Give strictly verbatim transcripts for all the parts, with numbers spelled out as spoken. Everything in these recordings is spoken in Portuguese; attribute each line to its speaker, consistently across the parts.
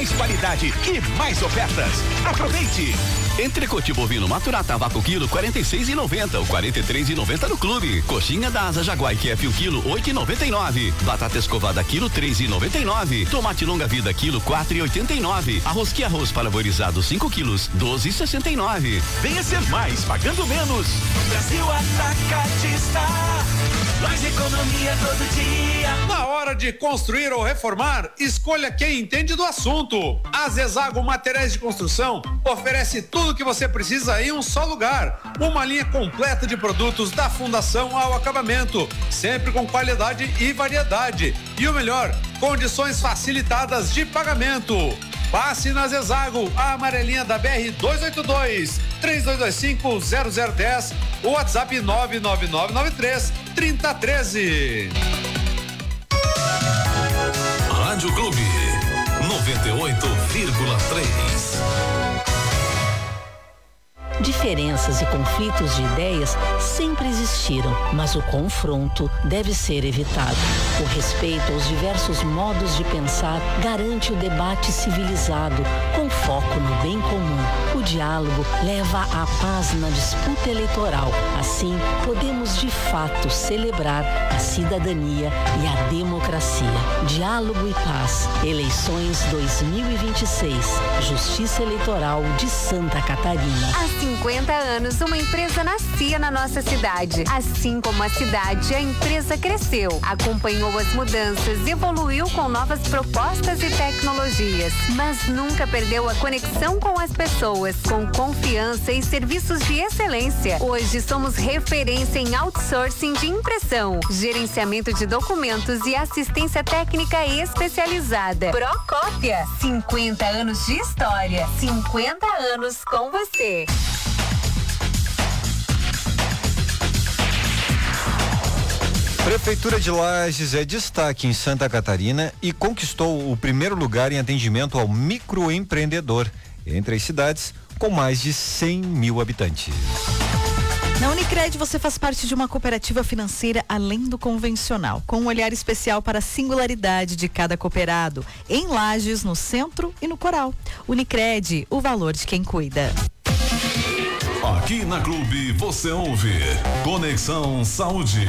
Speaker 1: mais qualidade e mais ofertas. Aproveite!
Speaker 2: Entrecote bovino maturata vácuo quilo quarenta e seis e noventa, ou quarenta e três e noventa no clube. Coxinha da Asa Jaguar que é o quilo oito e noventa e nove. Batata escovada quilo três e noventa e nove. Tomate longa vida quilo quatro e oitenta e nove. Arroz que arroz pulverizado cinco quilos doze e sessenta e nove.
Speaker 1: Venha ser mais pagando menos.
Speaker 3: Brasil Atacadista. Mais economia todo dia.
Speaker 4: Na hora de construir ou reformar, escolha quem entende do assunto. A Zezago Materiais de Construção oferece tudo o que você precisa em um só lugar. Uma linha completa de produtos da fundação ao acabamento, sempre com qualidade e variedade. E o melhor, condições facilitadas de pagamento. Passe na Zezago, a amarelinha da B R duzentos e oitenta e dois, três dois dois cinco, zero zero um zero, o WhatsApp nove nove nove nove três, três zero um três.
Speaker 5: Rádio Clube noventa e oito vírgula três.
Speaker 6: Diferenças e conflitos de ideias sempre existiram, mas o confronto deve ser evitado. O respeito aos diversos modos de pensar garante o debate civilizado, com foco no bem comum. O diálogo leva à paz na disputa eleitoral. Assim, podemos de fato celebrar a cidadania e a democracia. Diálogo e paz. Eleições dois mil e vinte e seis. Justiça Eleitoral de Santa Catarina.
Speaker 7: Há cinquenta anos, uma empresa nascia na nossa cidade. Assim como a cidade, a empresa cresceu, acompanhou as mudanças, evoluiu com novas propostas e tecnologias, mas nunca perdeu a conexão com as pessoas, com confiança e serviços de excelência. Hoje somos referência em outsourcing de impressão, gerenciamento de documentos e assistência técnica especializada. Procópia, cinquenta anos de história, cinquenta anos com você.
Speaker 8: Prefeitura de Lages é destaque em Santa Catarina e conquistou o primeiro lugar em atendimento ao microempreendedor entre as cidades com mais de cem mil habitantes.
Speaker 9: Na Unicred, você faz parte de uma cooperativa financeira além do convencional, com um olhar especial para a singularidade de cada cooperado, em Lages, no centro e no Coral. Unicred, o valor de quem cuida.
Speaker 5: Aqui na Clube você ouve Conexão Saúde.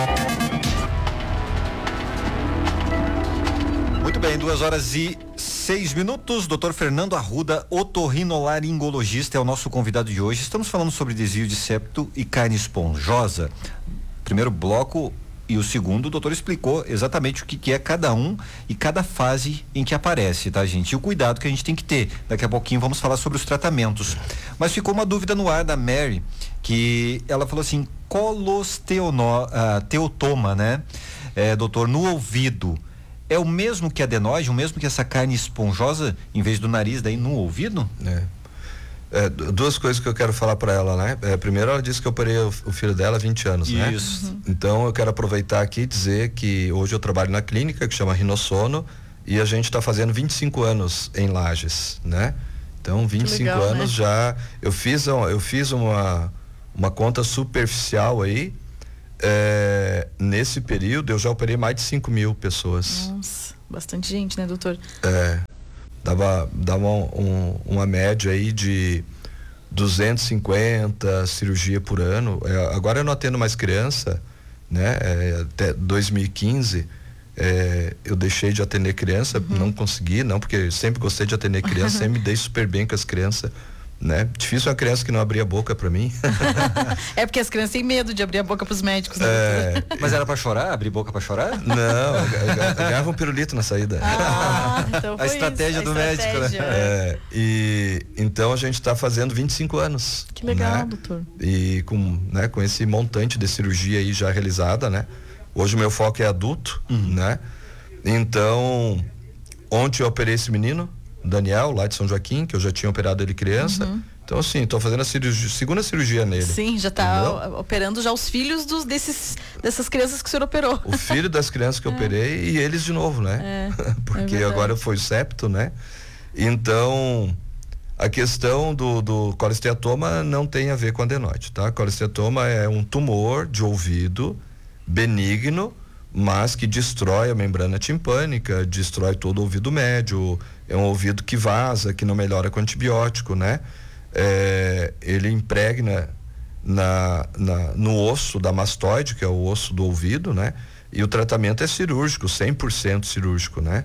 Speaker 8: Muito bem, duas horas e seis minutos. doutor Fernando Arruda, otorrinolaringologista, é o nosso convidado de hoje. Estamos falando sobre desvio de septo e carne esponjosa. Primeiro bloco e o segundo, o doutor explicou exatamente o que, que é cada um e cada fase em que aparece, tá, gente? E o cuidado que a gente tem que ter. Daqui a pouquinho vamos falar sobre os tratamentos. Mas ficou uma dúvida no ar da Mary, que ela falou assim, colosteatoma, né? É, doutor, no ouvido, é o mesmo que a adenoide, o mesmo que essa carne esponjosa, em vez do nariz, daí no ouvido?
Speaker 10: É. É, duas coisas que eu quero falar para ela, né? É, primeiro, ela disse que eu operei o, o filho dela há vinte anos, né?
Speaker 8: Isso. Uhum.
Speaker 10: Então, eu quero aproveitar aqui e dizer que hoje eu trabalho na clínica que chama Rinossono e a gente está fazendo vinte e cinco anos em Lages, né? Então, vinte e cinco legal, anos, né? Já eu fiz, eu fiz uma, uma conta superficial aí. É, nesse período, eu já operei mais de cinco mil pessoas.
Speaker 9: Nossa, bastante gente, né, doutor?
Speaker 10: É. Dava, dava um, um, uma média aí de duzentos e cinquenta cirurgia por ano. É, agora eu não atendo mais criança, né? É, até dois mil e quinze é, eu deixei de atender criança, uhum. Não consegui, não, porque eu sempre gostei de atender criança, sempre me dei super bem com as crianças, né? Difícil uma criança que não abria a boca pra mim.
Speaker 9: É porque as crianças têm medo de abrir a boca pros médicos, né?
Speaker 10: É,
Speaker 8: mas era pra chorar? Abrir boca pra chorar?
Speaker 10: Não, ganhava um pirulito na saída.
Speaker 9: Ah, então foi
Speaker 8: a estratégia
Speaker 9: isso,
Speaker 8: do
Speaker 9: a
Speaker 8: médico,
Speaker 9: estratégia,
Speaker 8: né?
Speaker 10: É, e então a gente tá fazendo vinte e cinco anos.
Speaker 9: Que legal,
Speaker 10: né?
Speaker 9: doutor.
Speaker 10: E com, né, com esse montante de cirurgia aí já realizada, né? Hoje o meu foco é adulto, uhum. né? Então, ontem eu operei esse menino, Daniel, lá de São Joaquim, que eu já tinha operado ele criança. Uhum. Então, assim, tô fazendo a cirurgia, segunda cirurgia nele.
Speaker 9: Sim, já tá entendeu? Operando já os filhos dos, desses, dessas crianças que o senhor operou.
Speaker 10: O filho das crianças que eu é. operei e eles de novo, né?
Speaker 9: É,
Speaker 10: porque
Speaker 9: é
Speaker 10: agora foi o septo, né? Então, a questão do, do colesteatoma não tem a ver com adenoide, tá? Colesteatoma é um tumor de ouvido benigno, mas que destrói a membrana timpânica, destrói todo o ouvido médio, É um ouvido que vaza, que não melhora com antibiótico, né? É, ele impregna na, na, no osso da mastoide, que é o osso do ouvido, né? E o tratamento é cirúrgico, cem por cento cirúrgico, né?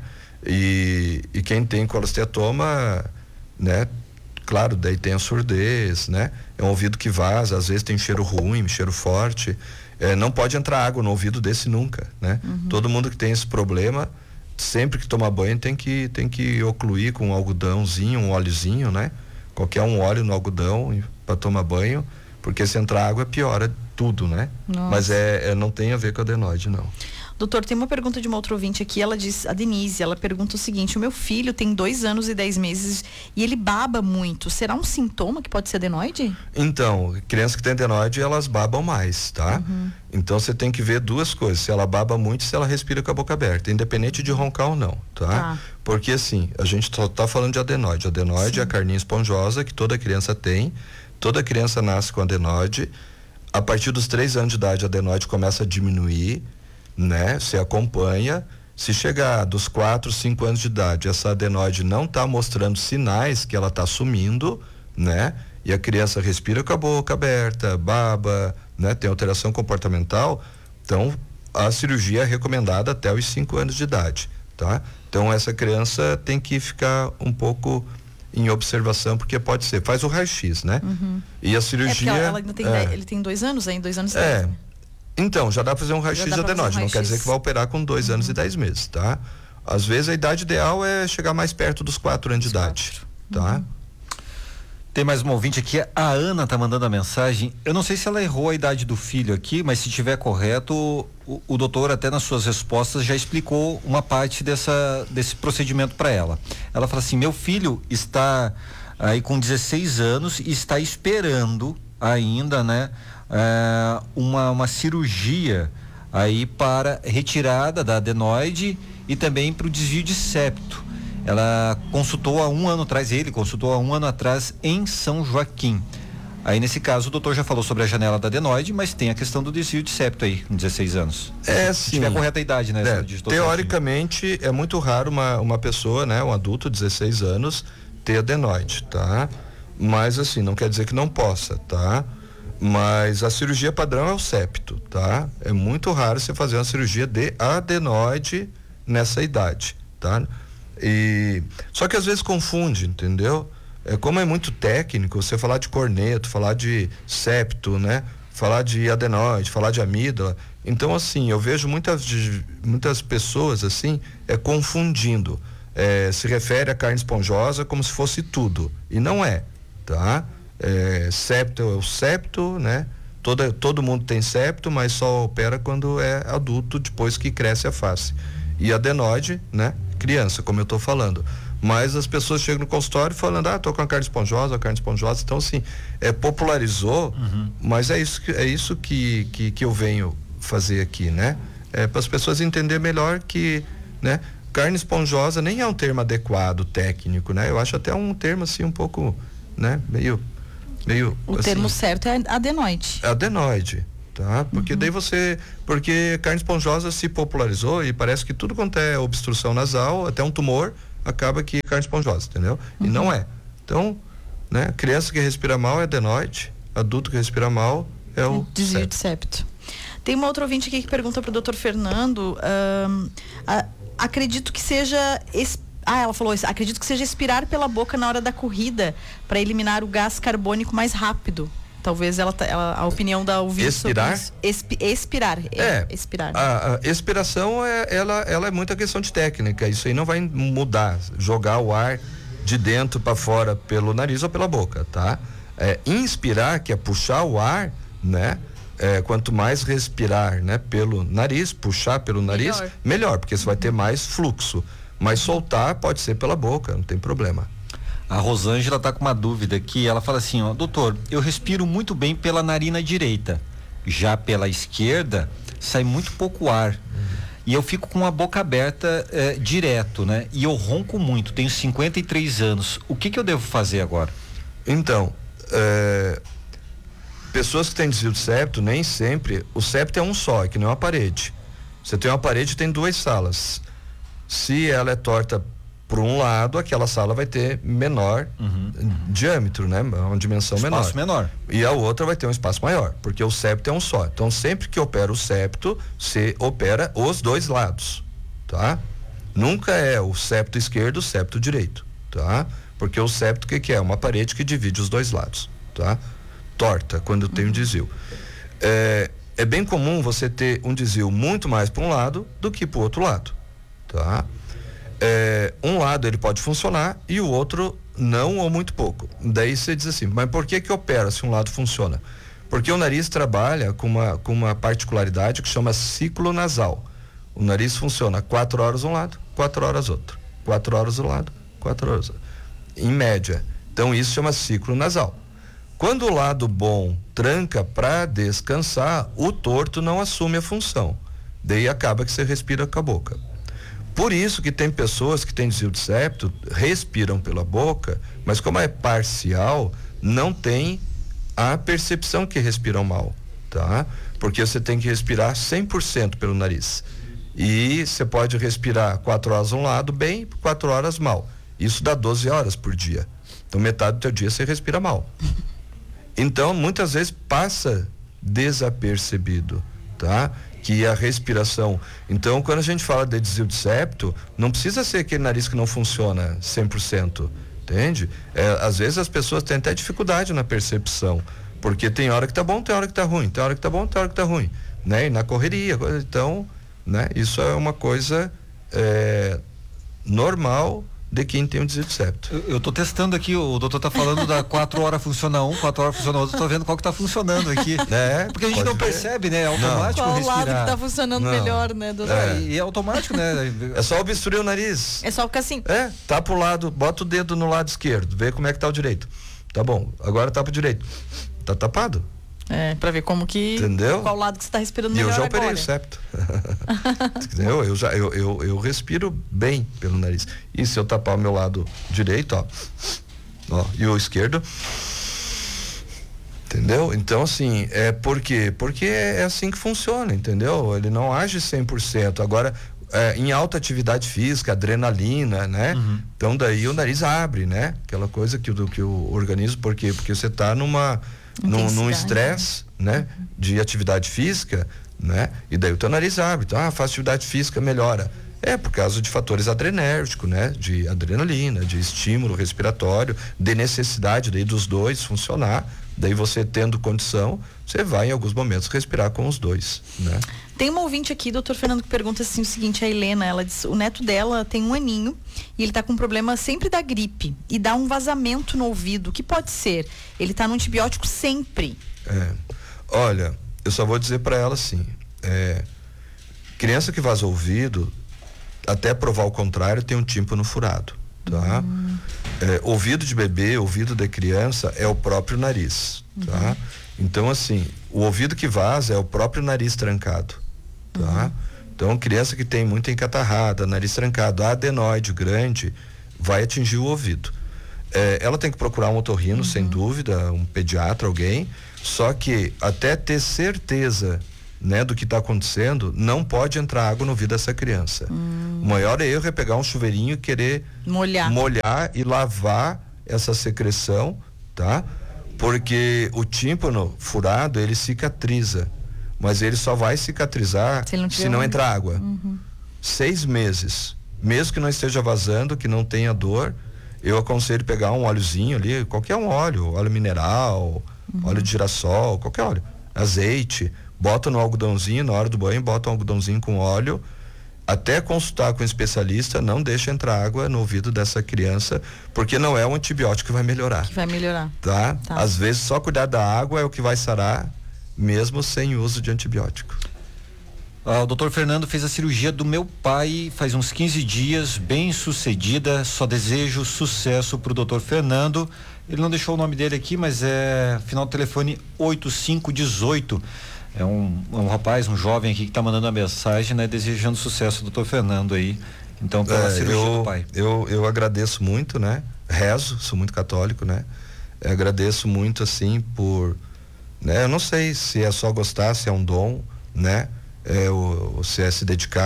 Speaker 10: E, e quem tem colesteatoma, né? Claro, daí tem a surdez, né? É um ouvido que vaza, às vezes tem cheiro ruim, cheiro forte. É, não pode entrar água no ouvido desse nunca, né? Uhum. Todo mundo que tem esse problema, sempre que toma banho tem que, tem que ocluir com um algodãozinho, um óleozinho, né? Qualquer um óleo no algodão para tomar banho, porque se entrar água piora tudo, né? Nossa. Mas é, é, não tem a ver com adenoide, não.
Speaker 9: Doutor, tem uma pergunta de uma outra ouvinte aqui, ela diz, a Denise, ela pergunta o seguinte: o meu filho tem dois anos e dez meses e ele baba muito, será um sintoma que pode ser adenoide?
Speaker 10: Então, crianças que têm adenoide, elas babam mais, tá? Uhum. Então você tem que ver duas coisas, se ela baba muito e se ela respira com a boca aberta, independente de roncar ou não, tá? tá. Porque assim, a gente só tá falando de adenoide, adenoide Sim. é a carninha esponjosa que toda criança tem, toda criança nasce com adenoide, a partir dos três anos de idade a adenoide começa a diminuir, né? Se acompanha, se chegar dos quatro, cinco anos de idade, essa adenoide não está mostrando sinais que ela está sumindo, né? E a criança respira com a boca aberta, baba, né? Tem alteração comportamental, então a cirurgia é recomendada até os cinco anos de idade, tá? Então essa criança tem que ficar um pouco em observação, porque pode ser, faz o raio-x, né? Uhum. E a cirurgia...
Speaker 9: É ela, ela ainda tem
Speaker 10: é,
Speaker 9: dez, ele tem dois anos, hein? Dois anos e
Speaker 10: é,
Speaker 9: dez, né?
Speaker 10: Então, já dá pra fazer um raio-x de adenoide, um não quer dizer que vai operar com dois uhum. anos e dez meses, tá? Às vezes a idade ideal é chegar mais perto dos quatro anos de idade, tá?
Speaker 8: Uhum. Tem mais uma ouvinte aqui, a Ana tá mandando a mensagem, eu não sei se ela errou a idade do filho aqui, mas se tiver correto, o, o doutor até nas suas respostas já explicou uma parte dessa, desse procedimento para ela. Ela fala assim, meu filho está aí com dezesseis anos e está esperando ainda, né? É, uma, uma cirurgia aí para retirada da adenoide e também para o desvio de septo. Ela consultou há um ano atrás, ele consultou há um ano atrás em São Joaquim. Aí nesse caso o doutor já falou sobre a janela da adenoide, mas tem a questão do desvio de septo aí, com dezesseis anos.
Speaker 10: É,
Speaker 8: se
Speaker 10: sim.
Speaker 8: tiver a correta idade, né?
Speaker 10: É, teoricamente é muito raro uma, uma pessoa, né, um adulto de dezesseis anos ter adenoide, tá? Mas assim, não quer dizer que não possa, tá? Mas a cirurgia padrão é o septo, tá? É muito raro você fazer uma cirurgia de adenoide nessa idade, tá? E só que às vezes confunde, entendeu? É, como é muito técnico, você falar de corneto, falar de septo, né? Falar de adenoide, falar de amígdala. Então, assim, eu vejo muitas, muitas pessoas, assim, é, confundindo. É, se refere à carne esponjosa como se fosse tudo. E não é, tá? É, septo é o septo, né? Toda, todo mundo tem septo, mas só opera quando é adulto, depois que cresce a face. E adenoide, né? Criança, como eu tô falando. Mas as pessoas chegam no consultório falando, ah, tô com a carne esponjosa, a carne esponjosa. Então, assim, é, popularizou, uhum. mas é isso, que, é isso que, que, que eu venho fazer aqui, né? É para as pessoas entenderem melhor que, né? Carne esponjosa nem é um termo adequado, técnico, né? Eu acho até um termo, assim, um pouco, né? Meio... meio
Speaker 9: o
Speaker 10: assim,
Speaker 9: termo certo é adenoide.
Speaker 10: Adenoide, tá? Porque uhum. daí você, porque carne esponjosa se popularizou e parece que tudo quanto é obstrução nasal, até um tumor, acaba que é carne esponjosa, entendeu? Uhum. E não é. Então, né? Criança que respira mal é adenoide, adulto que respira mal é o
Speaker 9: desvio
Speaker 10: septo.
Speaker 9: de septo. Tem uma outra ouvinte aqui que pergunta pro doutor Fernando, um, a, acredito que seja Ah, ela falou isso. Acredito que seja expirar pela boca na hora da corrida para eliminar o gás carbônico mais rápido. Talvez ela, ela a opinião da ouvinte
Speaker 10: expirar?
Speaker 9: sobre isso. Expi, expirar.
Speaker 10: É.
Speaker 9: é expirar.
Speaker 10: A, a expiração é, ela, ela é muita questão de técnica. Isso aí não vai mudar. Jogar o ar de dentro para fora pelo nariz ou pela boca, tá? É, inspirar, que é puxar o ar, né? É, quanto mais respirar, né? Pelo nariz, puxar pelo nariz, melhor, melhor porque você vai ter mais fluxo. Mas soltar pode ser pela boca, não tem problema.
Speaker 8: A Rosângela tá com uma dúvida aqui, ela fala assim, ó, doutor, eu respiro muito bem pela narina direita, já pela esquerda sai muito pouco ar, uhum. e eu fico com a boca aberta eh, direto, né? E eu ronco muito, tenho cinquenta e três anos, o que que eu devo fazer agora?
Speaker 10: Então, é, pessoas que têm desvio de septo, nem sempre, o septo é um só, é que nem uma parede. Você tem uma parede, tem duas salas. Se ela é torta por um lado, aquela sala vai ter menor uhum. diâmetro, né? Uma dimensão
Speaker 8: espaço
Speaker 10: menor.
Speaker 8: menor.
Speaker 10: E a outra vai ter um espaço maior, porque o septo é um só. Então, sempre que opera o septo, você opera os dois lados, tá? Nunca é o septo esquerdo, o septo direito, tá? Porque o septo, o que que é? Uma parede que divide os dois lados, tá? Torta, quando tem um desvio. É, é bem comum você ter um desvio muito mais para um lado do que para o outro lado, tá? É, um lado ele pode funcionar e o outro não ou muito pouco. Daí você diz assim, mas por que que opera se um lado funciona? Porque o nariz trabalha com uma, com uma particularidade que chama ciclo nasal. O nariz funciona quatro horas um lado, quatro horas outro. Quatro horas um lado, quatro horas outro. Em média. Então isso chama ciclo nasal. Quando o lado bom tranca para descansar, o torto não assume a função. Daí acaba que você respira com a boca. Por isso que tem pessoas que têm desvio de septo, respiram pela boca, mas como é parcial, não tem a percepção que respiram mal, tá? Porque você tem que respirar cem por cento pelo nariz. E você pode respirar quatro horas um lado bem, quatro horas mal. Isso dá doze horas por dia. Então metade do teu dia você respira mal. Então muitas vezes passa desapercebido, tá? Que a respiração. Então, quando a gente fala de desvio de septo, não precisa ser aquele nariz que não funciona cem por cento, entende? É, às vezes as pessoas têm até dificuldade na percepção, porque tem hora que tá bom, tem hora que tá ruim, tem hora que tá bom, tem hora que tá ruim, né? E na correria, então, né? Isso é uma coisa é, normal de quem tem um desvio de septo.
Speaker 8: Eu, eu tô testando aqui, o doutor tá falando da quatro horas funciona um, quatro horas funciona outro, eu tô vendo qual que tá funcionando aqui.
Speaker 10: É,
Speaker 8: porque a gente não ver. percebe, né? É automático
Speaker 9: qual
Speaker 8: respirar.
Speaker 9: Qual lado que tá funcionando não. melhor, né, doutor?
Speaker 8: É, e é automático, né?
Speaker 10: É só obstruir o nariz.
Speaker 9: É só ficar assim.
Speaker 10: É, tá pro lado, bota o dedo no lado esquerdo, vê como é que tá o direito. Tá bom, agora tá pro direito. Tá tapado.
Speaker 9: É, pra ver como que...
Speaker 10: Entendeu?
Speaker 9: Qual lado que você tá respirando
Speaker 10: e
Speaker 9: melhor
Speaker 10: agora. E eu já operei
Speaker 9: agora.
Speaker 10: o septo. Entendeu? Eu, já, eu, eu, eu respiro bem pelo nariz. E se eu tapar o meu lado direito, ó, ó, e o esquerdo... Entendeu? Então, assim, é por quê? Porque é assim que funciona, entendeu? Ele não age cem por cento. Agora, é, em alta atividade física, adrenalina, né? Uhum. Então, daí o nariz abre, né? Aquela coisa que, do, que o organismo... Por quê? Porque você tá numa... num estresse, né? Uhum. De atividade física, né? E daí o teu nariz abre, então, ah, faz atividade física, melhora. É por causa de fatores adrenérgicos, né? De adrenalina, de estímulo respiratório, de necessidade daí dos dois funcionar. Daí você tendo condição, você vai em alguns momentos respirar com os dois, né?
Speaker 9: Tem uma ouvinte aqui, doutor Fernando, que pergunta assim o seguinte, a Helena, ela diz, o neto dela tem um aninho e ele tá com um problema sempre da gripe e dá um vazamento no ouvido, o que pode ser? Ele tá no antibiótico sempre.
Speaker 10: É, olha, eu só vou dizer para ela assim, é, criança que vaza o ouvido, até provar o contrário, tem um tímpano furado, tá? Hum. É, ouvido de bebê, ouvido de criança é o próprio nariz, tá? Uhum. Então, assim, o ouvido que vaza é o próprio nariz trancado, tá? Uhum. Então, criança que tem muita encatarrada, nariz trancado, adenoide grande, vai atingir o ouvido. É, ela tem que procurar um otorrino, uhum. sem dúvida, um pediatra, alguém, só que até ter certeza, né, do que está acontecendo, não pode entrar água no ouvido dessa criança. Hum. O maior erro é pegar um chuveirinho e querer
Speaker 9: molhar,
Speaker 10: molhar e lavar essa secreção, tá? Porque o tímpano furado, ele cicatriza, mas ele só vai cicatrizar se não, se não entrar água. Uhum. Seis meses, mesmo que não esteja vazando, que não tenha dor, eu aconselho pegar um óleozinho ali, qualquer um óleo, óleo mineral, uhum. óleo de girassol, qualquer óleo, azeite, bota no algodãozinho, na hora do banho, bota um algodãozinho com óleo, até consultar com um especialista, não deixa entrar água no ouvido dessa criança, porque não é um antibiótico que vai melhorar.
Speaker 9: Que vai melhorar.
Speaker 10: Tá? Tá. Às vezes só cuidar da água é o que vai sarar, mesmo sem uso de antibiótico.
Speaker 8: Ah, o doutor Fernando fez a cirurgia do meu pai faz uns quinze dias, bem sucedida, só desejo sucesso pro doutor Fernando. Ele não deixou o nome dele aqui, mas é final do telefone oito cinco um oito. É um, um rapaz, um jovem aqui que está mandando uma mensagem, né? Desejando sucesso, doutor Fernando aí. Então, pela é, cirurgia
Speaker 10: eu,
Speaker 8: do pai.
Speaker 10: Eu, eu agradeço muito, né? Rezo, sou muito católico, né? Eu agradeço muito, assim, por, né? Eu não sei se é só gostar, se é um dom, né? É, ou, ou se é se dedicar,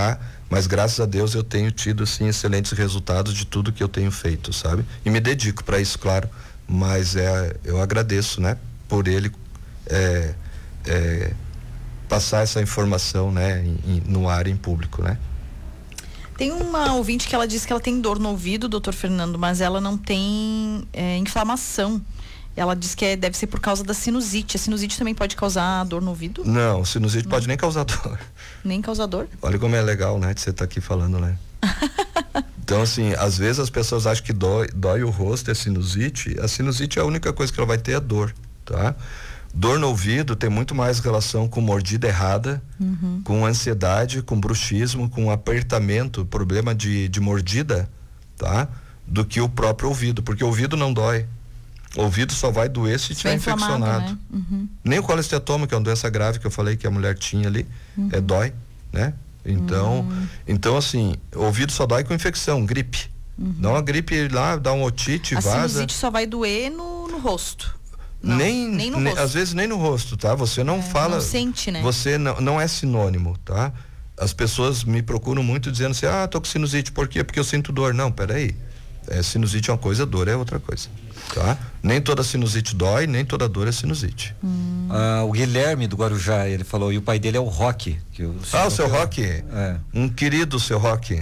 Speaker 10: Mas graças a Deus eu tenho tido, assim, excelentes resultados de tudo que eu tenho feito, sabe? E me dedico para isso, claro. Mas é, eu agradeço, né? Por ele é, é, passar essa informação, né? Em, em, no ar, em público, né?
Speaker 9: Tem uma ouvinte que ela disse que ela tem dor no ouvido, doutor Fernando, mas ela não tem é, inflamação. Ela diz que é, deve ser por causa da sinusite. A sinusite também pode causar dor no ouvido?
Speaker 10: Não, sinusite não pode nem causar dor.
Speaker 9: Nem causar dor?
Speaker 10: Olha como é legal, né? De você estar aqui falando, né? Então, assim, às vezes as pessoas acham que dói, dói o rosto, é sinusite. A sinusite é a única coisa que ela vai ter é dor, tá? Dor no ouvido tem muito mais relação com mordida errada, uhum. com ansiedade, com bruxismo, com apertamento, problema de, de mordida, tá? Do que o próprio ouvido, porque o ouvido não dói. O ouvido só vai doer se estiver infeccionado. Né? Uhum. Nem o colesterol, que é uma doença grave que eu falei que a mulher tinha ali, uhum. é dói, né? Então, uhum. então assim, o ouvido só dói com infecção, gripe. Uhum. Dá uma gripe lá, dá um otite,
Speaker 9: a
Speaker 10: vaza.
Speaker 9: A sinusite só vai doer no, no rosto. Não,
Speaker 10: nem,
Speaker 9: nem no
Speaker 10: nem,
Speaker 9: rosto.
Speaker 10: Às vezes nem no rosto, tá? Você não é, fala.
Speaker 9: Não sente, né?
Speaker 10: Você não, não é sinônimo, tá? As pessoas me procuram muito dizendo assim, ah, tô com sinusite, por quê? Porque eu sinto dor. Não, peraí. É, sinusite é uma coisa, dor é outra coisa. Tá? Nem toda sinusite dói, nem toda dor é sinusite.
Speaker 8: Hum. Ah, o Guilherme do Guarujá, ele falou, e o pai dele é o Roque. Que o
Speaker 10: ah, o seu Roque? É. Um querido seu Roque.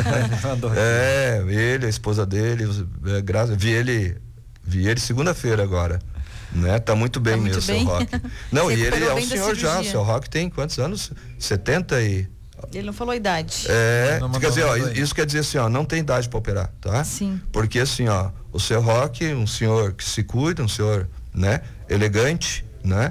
Speaker 10: É, ele, a esposa dele, é, graças, vi ele, vi ele segunda-feira agora. Né? Tá muito bem tá muito mesmo, bem. Seu Roque. Não, e ele é um senhor já, o seu Roque tem quantos anos? setenta e...
Speaker 9: Ele não falou a idade.
Speaker 10: É, quer dizer, ó, isso quer dizer assim, ó, não tem idade para operar, tá?
Speaker 9: Sim.
Speaker 10: Porque assim, ó, o seu Roque, um senhor que se cuida, um senhor, né, elegante, né,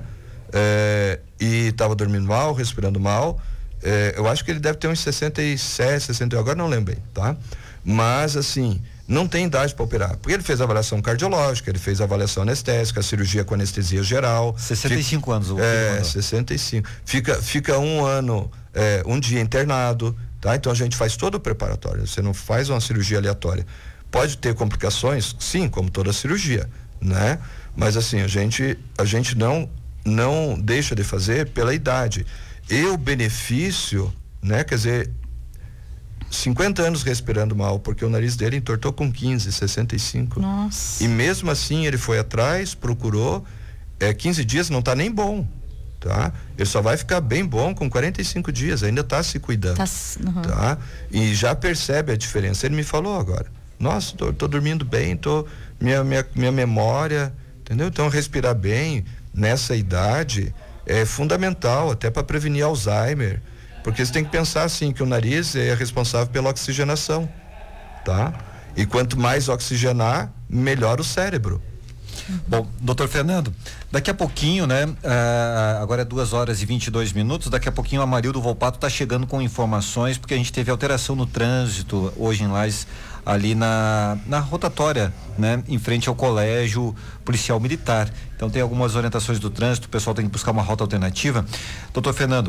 Speaker 10: é, e tava dormindo mal, respirando mal, é, eu acho que ele deve ter uns sessenta e sete, sessenta, agora não lembro bem, tá? Mas assim, não tem idade para operar, porque ele fez avaliação cardiológica, ele fez avaliação anestésica, cirurgia com anestesia geral.
Speaker 8: sessenta e cinco
Speaker 10: fica,
Speaker 8: anos o
Speaker 10: É, sessenta e cinco. Fica, fica um ano, é, um dia internado, tá? Então a gente faz todo o preparatório, você não faz uma cirurgia aleatória. Pode ter complicações? Sim, como toda cirurgia, né? Mas assim, a gente, a gente não, não deixa de fazer pela idade. E o benefício, né? Quer dizer, cinquenta anos respirando mal, porque o nariz dele entortou com quinze, sessenta e cinco.
Speaker 9: Nossa.
Speaker 10: E mesmo assim ele foi atrás, procurou, é, quinze dias não tá nem bom, tá? Ele só vai ficar bem bom com quarenta e cinco dias, ainda tá se cuidando, tá, uhum. tá? E já percebe a diferença. Ele me falou agora, nossa, tô, tô dormindo bem, tô, minha, minha, minha memória, entendeu? Então respirar bem nessa idade é fundamental, até para prevenir Alzheimer. Porque você tem que pensar assim, que o nariz é responsável pela oxigenação, tá? E quanto mais oxigenar, melhor o cérebro.
Speaker 8: Bom, doutor Fernando, daqui a pouquinho, né? Uh, agora é duas horas e vinte e dois minutos, daqui a pouquinho a Marildo Volpato está chegando com informações, porque a gente teve alteração no trânsito hoje em Lages, ali na, na rotatória, né? Em frente ao colégio policial militar. Então tem algumas orientações do trânsito, o pessoal tem que buscar uma rota alternativa. Doutor Fernando,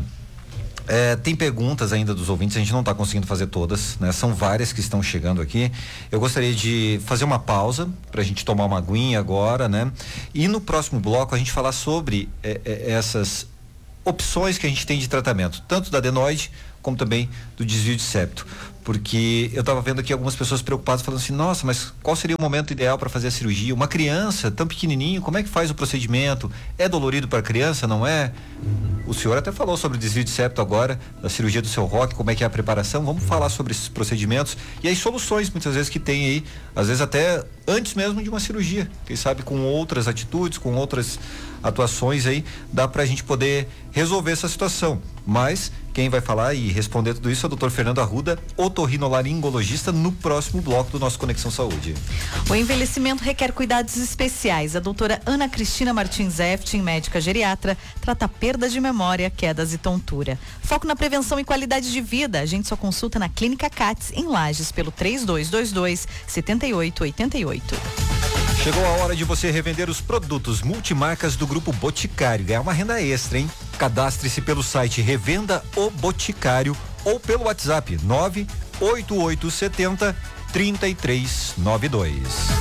Speaker 8: É, tem perguntas ainda dos ouvintes, a gente não está conseguindo fazer todas, né? São várias que estão chegando aqui. Eu gostaria de fazer uma pausa para a gente tomar uma aguinha agora, né? E no próximo bloco a gente falar sobre é, é, essas opções que a gente tem de tratamento, tanto da adenoide como também do desvio de septo. Porque eu estava vendo aqui algumas pessoas preocupadas falando assim, nossa, mas qual seria o momento ideal para fazer a cirurgia? Uma criança tão pequenininho, como é que faz o procedimento? É dolorido para a criança, não é? O senhor até falou sobre o desvio de septo agora, da cirurgia do seu Roque, como é que é a preparação. Vamos falar sobre esses procedimentos e as soluções muitas vezes que tem aí, às vezes até antes mesmo de uma cirurgia, quem sabe com outras atitudes, com outras atuações aí, dá pra gente poder resolver essa situação. Mas quem vai falar e responder tudo isso é o doutor Fernando Arruda, otorrinolaringologista, no próximo bloco do nosso Conexão Saúde.
Speaker 9: O envelhecimento requer cuidados especiais. A doutora Ana Cristina Martins Eftin, médica geriatra, trata perda de memória, quedas e tontura. Foco na prevenção e qualidade de vida. A gente só consulta na Clínica Catz, em Lages, pelo três dois dois dois, sete oito oito oito.
Speaker 8: Chegou a hora de você revender os produtos multimarcas do Grupo Boticário, ganhar uma renda extra, hein? Cadastre-se pelo site Revenda o Boticário ou pelo WhatsApp nove oito oito sete zero, três três nove dois.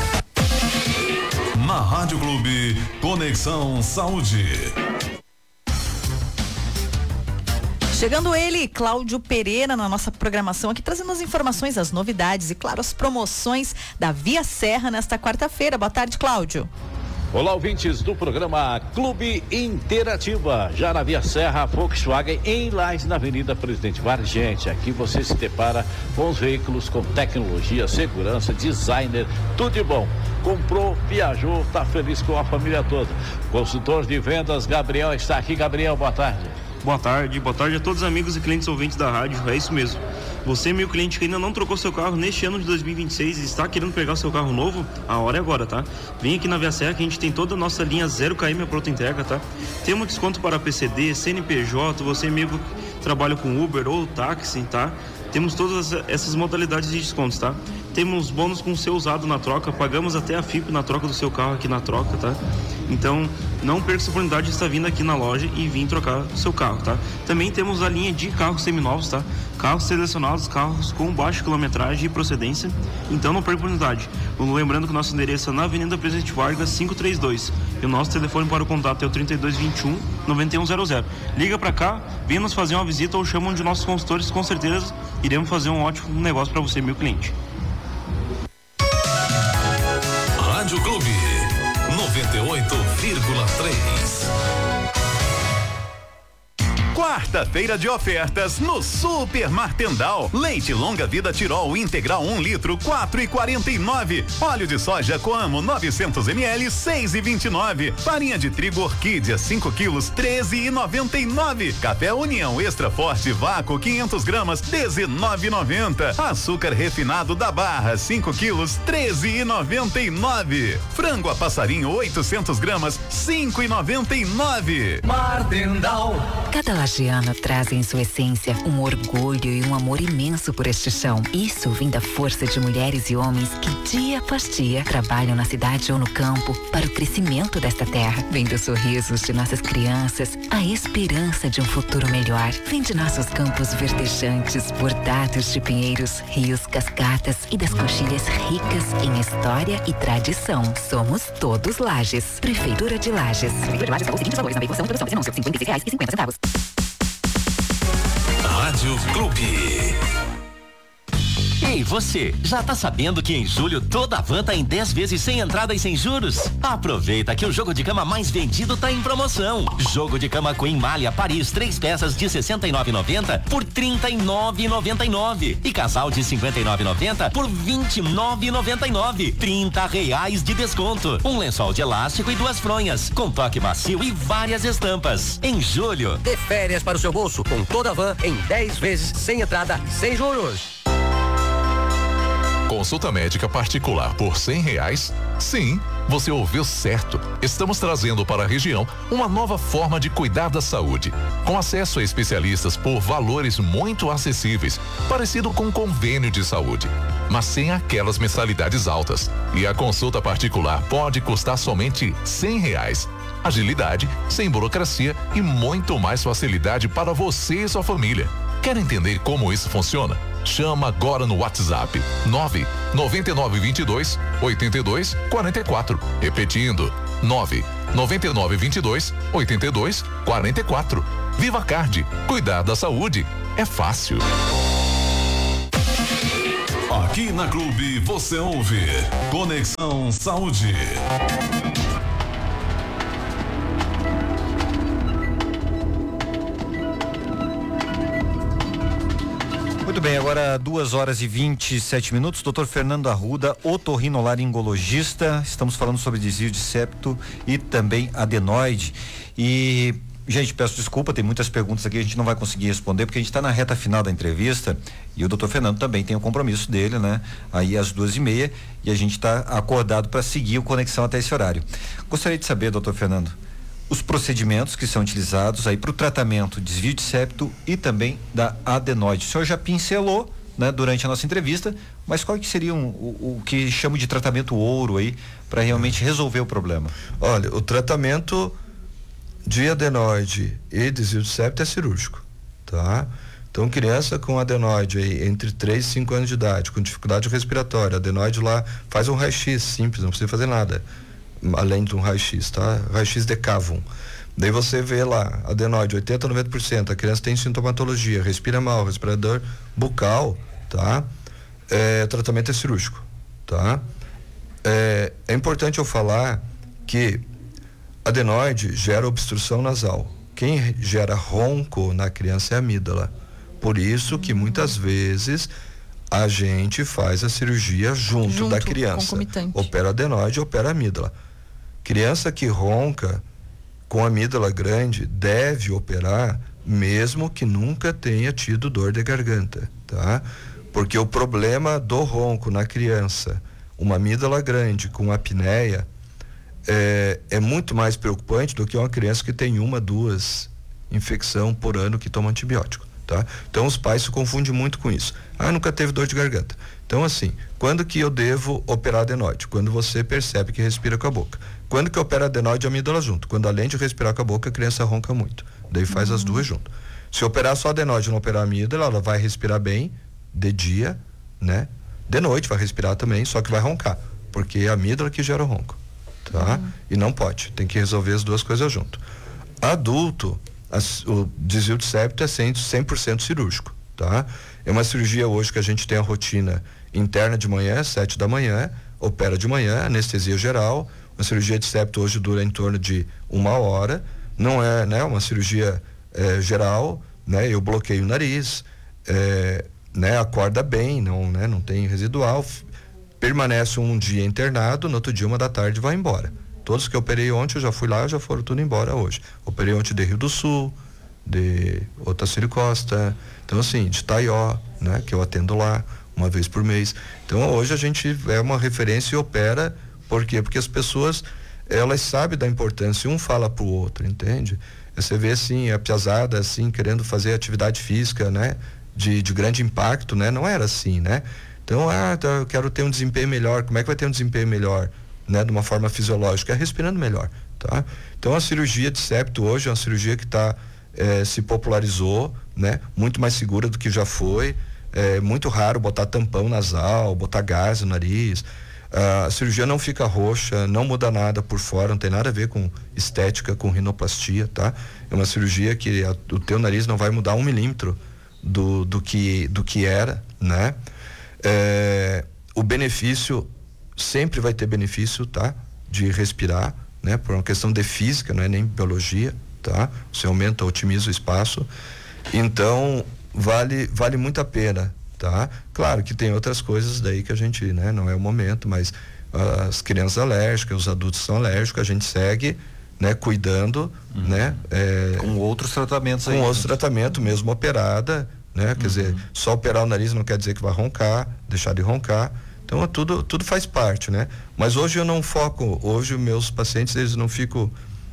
Speaker 5: Na Rádio Clube, Conexão Saúde.
Speaker 9: Chegando ele, Cláudio Pereira, na nossa programação aqui, trazendo as informações, as novidades e, claro, as promoções da Via Serra nesta quarta-feira. Boa tarde, Cláudio.
Speaker 11: Olá, ouvintes do programa Clube Interativa, já na Via Serra, Volkswagen, em Lages, na Avenida Presidente Vargas. Gente, aqui você se depara com os veículos com tecnologia, segurança, designer, tudo de bom. Comprou, viajou, tá feliz com a família toda. Consultor de vendas, Gabriel, está aqui. Gabriel, boa tarde.
Speaker 12: Boa tarde, boa tarde a todos os amigos e clientes ouvintes da rádio, é isso mesmo. Você, meu cliente que ainda não trocou seu carro neste ano de dois mil e vinte e seis e está querendo pegar o seu carro novo, a hora é agora, tá? Vem aqui na Via Serra que a gente tem toda a nossa linha zero quilômetro pronta entrega, tá? Temos desconto para P C D, C N P J, você amigo que trabalha com Uber ou táxi, tá? Temos todas essas modalidades de descontos, tá? Temos bônus com o seu usado na troca, pagamos até a F I P na troca do seu carro aqui na troca, tá? Então, não perca essa oportunidade de estar vindo aqui na loja e vir trocar o seu carro, tá? Também temos a linha de carros seminovos, tá? Carros selecionados, carros com baixa quilometragem e procedência, então não perca a oportunidade. Lembrando que o nosso endereço é na Avenida Presidente Vargas quinhentos e trinta e dois e o nosso telefone para o contato é o trinta e dois, vinte e um, noventa e um zero zero. Liga para cá, venha nos fazer uma visita ou chama um de nossos consultores, com certeza iremos fazer um ótimo negócio para você, meu cliente.
Speaker 5: Rádio Clube noventa e oito vírgula três.
Speaker 1: Quarta-feira de ofertas no Super Martendal. Leite longa vida Tirol integral um litro, quatro e quarenta e nove. Óleo de soja Coamo novecentos mililitros, seis e vinte e nove. Farinha de trigo Orquídea cinco quilos, treze e noventa e nove. Café União Extra Forte Vácuo quinhentos gramas, dezenove e noventa. Açúcar refinado da Barra cinco quilos, treze e noventa e nove. Frango a passarinho oitocentos gramas, cinco e noventa e nove.
Speaker 13: Martendal. Cada lagiano traz em sua essência um orgulho e um amor imenso por este chão. Isso vem da força de mulheres e homens que dia após dia trabalham na cidade ou no campo para o crescimento desta terra. Vem dos sorrisos de nossas crianças, a esperança de um futuro melhor. Vem de nossos campos verdejantes, bordados de pinheiros, rios, cascatas e das coxilhas ricas em história e tradição. Somos todos Lages. Prefeitura de Lages. Prefeitura de Lages, os seguintes valores na veiculação e produção desse anúncio, cinquenta e seis reais e cinquenta centavos.
Speaker 5: Rádio Clube.
Speaker 14: Ei, você, já tá sabendo que em julho toda a van tá em dez vezes sem entrada e sem juros? Aproveita que o jogo de cama mais vendido tá em promoção. Jogo de cama Queen Malha Paris, três peças de sessenta e nove reais e noventa centavos por trinta e nove reais e noventa e nove centavos e casal de cinquenta e nove reais e noventa centavos por vinte e nove reais e noventa e nove centavos. trinta reais de desconto. Um lençol de elástico e duas fronhas, com toque macio e várias estampas. Em julho,
Speaker 15: dê férias para o seu bolso com toda a van em dez vezes sem entrada, sem juros.
Speaker 5: Consulta médica particular por cem reais? Sim, você ouviu certo. Estamos trazendo para a região uma nova forma de cuidar da saúde, com acesso a especialistas por valores muito acessíveis, parecido com um convênio de saúde, mas sem aquelas mensalidades altas. E a consulta particular pode custar somente cem reais. Agilidade, sem burocracia e muito mais facilidade para você e sua família. Quer entender como isso funciona? Chama agora no WhatsApp nove nove nove dois dois oito dois quatro quatro. Repetindo, nove nove nove dois dois oito dois quatro quatro. Viva Card, cuidar da saúde é fácil. Aqui na Clube você ouve Conexão Saúde.
Speaker 8: Muito bem, agora duas horas e vinte e sete minutos. doutor Fernando Arruda, otorrinolaringologista. Estamos falando sobre desvio de septo e também adenoide. E, gente, peço desculpa, tem muitas perguntas aqui, a gente não vai conseguir responder, porque a gente está na reta final da entrevista e o doutor Fernando também tem o compromisso dele, né? Aí às duas e meia, e a gente está acordado para seguir o Conexão até esse horário. Gostaria de saber, doutor Fernando, os procedimentos que são utilizados aí para o tratamento de desvio de septo e também da adenoide. O senhor já pincelou, né, durante a nossa entrevista, mas qual que seria um, o, o que chamo de tratamento ouro aí para realmente resolver o problema?
Speaker 10: Olha, o tratamento de adenoide e desvio de septo é cirúrgico, tá? Então, criança com adenoide aí entre três e cinco anos de idade, com dificuldade respiratória, adenoide lá, faz um raio-x simples, não precisa fazer nada além de um raio-x, tá? Raio-x de Cavum. Daí você vê lá, adenoide, oitenta, noventa por cento, a criança tem sintomatologia, respira mal, respirador bucal, tá? É, tratamento é cirúrgico, tá? É, é importante eu falar que adenoide gera obstrução nasal. Quem gera ronco na criança é a amígdala. Por isso que muitas vezes a gente faz a cirurgia junto, junto da criança. Opera adenoide, opera amígdala. Criança que ronca com amígdala grande deve operar mesmo que nunca tenha tido dor de garganta, tá? Porque o problema do ronco na criança, uma amígdala grande com apneia, é, é muito mais preocupante do que uma criança que tem uma, duas infecção por ano que toma antibiótico, tá? Então os pais se confundem muito com isso. Ah, nunca teve dor de garganta. Então assim, quando que eu devo operar adenoide? Quando você percebe que respira com a boca. Quando que opera adenoide e amígdala junto? Quando além de respirar com a boca, a criança ronca muito. Daí faz uhum. as duas junto. Se operar só adenoide e não operar a amígdala, ela vai respirar bem de dia, né? De noite vai respirar também, só que vai roncar, porque é a amígdala que gera o ronco, tá? Uhum. E não pode, tem que resolver as duas coisas junto. Adulto, as, o desvio de septo é cem por cento cirúrgico, tá? É uma cirurgia hoje que a gente tem a rotina interna de manhã, sete da manhã, opera de manhã, anestesia geral. Uma cirurgia de septo hoje dura em torno de uma hora, não é, né, uma cirurgia é, geral, né? Eu bloqueio o nariz, é, né? Acorda bem, não, né? Não tem residual, permanece um dia internado, no outro dia uma da tarde vai embora. Todos que eu operei ontem, eu já fui lá, já foram tudo embora hoje. Operei ontem de Rio do Sul, de Otacílio Costa, então assim, de Taió, né? Que eu atendo lá uma vez por mês. Então hoje a gente é uma referência e opera. Por quê? Porque as pessoas, elas sabem da importância, um fala pro outro, entende? Você vê assim, a piazada assim, querendo fazer atividade física, né? De, de grande impacto, né? Não era assim, né? Então, ah, eu quero ter um desempenho melhor. Como é que vai ter um desempenho melhor, né? De uma forma fisiológica, é respirando melhor, tá? Então a cirurgia de septo hoje é uma cirurgia que está eh, se popularizou, né? Muito mais segura do que já foi. É muito raro botar tampão nasal, botar gás no nariz. A cirurgia não fica roxa, não muda nada por fora, não tem nada a ver com estética, com rinoplastia, tá? É uma cirurgia que a, o teu nariz não vai mudar um milímetro do, do, que, do que era, né? É, o benefício, sempre vai ter benefício, tá? De respirar, né? Por uma questão de física, não é nem biologia, tá? Você aumenta, otimiza o espaço. Então, vale, vale muito a pena, tá? Claro que tem outras coisas daí que a gente, né? Não é o momento, mas uh, as crianças alérgicas, os adultos são alérgicos, a gente segue, né? Cuidando, uhum. né? É,
Speaker 8: com outros tratamentos
Speaker 10: com
Speaker 8: aí. Com
Speaker 10: outros tratamentos, mesmo operada, né? Quer uhum. dizer, só operar o nariz não quer dizer que vai roncar, deixar de roncar. Então, tudo, tudo faz parte, né? Mas hoje eu não foco, hoje meus pacientes, eles não ficam,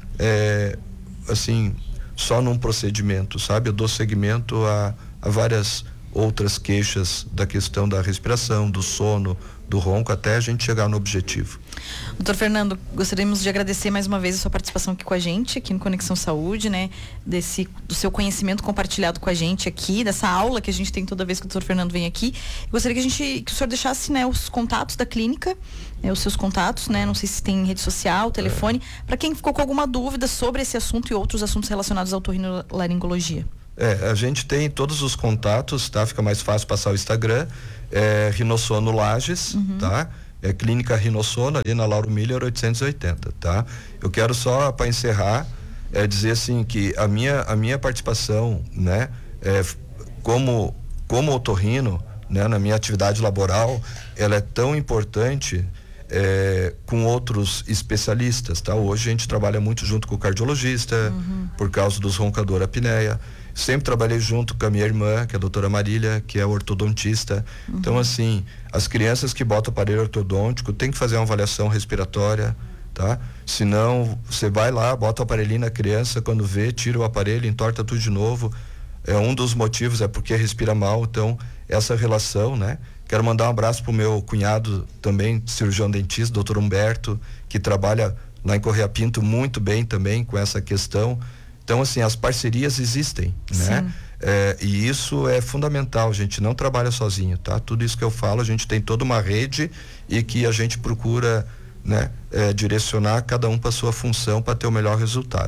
Speaker 10: é, assim, só num procedimento, sabe? Eu dou seguimento a, a várias outras queixas da questão da respiração, do sono, do ronco, até a gente chegar no objetivo.
Speaker 9: Doutor Fernando, gostaríamos de agradecer mais uma vez a sua participação aqui com a gente, aqui no Conexão Saúde, né? Desse, do seu conhecimento compartilhado com a gente aqui, dessa aula que a gente tem toda vez que o doutor Fernando vem aqui. Gostaria que a gente, que o senhor deixasse, né, os contatos da clínica, né, os seus contatos, né? Não sei se tem rede social, telefone, é. para quem ficou com alguma dúvida sobre esse assunto e outros assuntos relacionados à otorrinolaringologia.
Speaker 10: É, a gente tem todos os contatos, tá? Fica mais fácil passar o Instagram, é Rinossono Lages, uhum. tá? É Clínica Rinossono, ali na Lauro Miller oitocentos e oitenta, tá? Eu quero só, para encerrar, é dizer assim que a minha, a minha participação, né? É, como, como otorrino, né? Na minha atividade laboral, ela é tão importante é, com outros especialistas, tá? Hoje a gente trabalha muito junto com o cardiologista, uhum. por causa dos roncadores apneia. Sempre trabalhei junto com a minha irmã, que é a doutora Marília, que é ortodontista. Uhum. Então, assim, as crianças que botam aparelho ortodôntico tem que fazer uma avaliação respiratória, tá? Senão, você vai lá, bota o aparelhinho na criança, quando vê, tira o aparelho, entorta tudo de novo. É um dos motivos, é porque respira mal. Então, essa relação, né? Quero mandar um abraço pro meu cunhado também, cirurgião dentista, doutor Humberto, que trabalha lá em Correia Pinto muito bem também com essa questão. Então, assim, as parcerias existem, né? É, e isso é fundamental, a gente não trabalha sozinho, tá? Tudo isso que eu falo, a gente tem toda uma rede e que a gente procura, né? É, direcionar cada um para sua função para ter o melhor resultado,